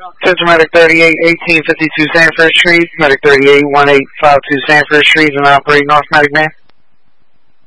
Central Medic 38, 1852 Sanford Street, Medic 38, 1852 Sanford Street, and operating North Medic man.